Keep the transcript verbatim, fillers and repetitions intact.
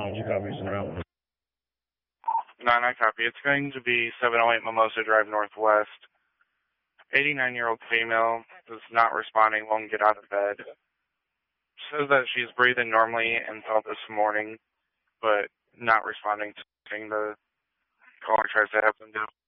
nine, two copies en route. nine nine copy. It's going to be seven oh eight Mimosa Drive Northwest. eighty-nine-year-old female is not responding, won't get out of bed. Says that she's breathing normally and felt this morning, but not responding to anything the caller tries to have them do.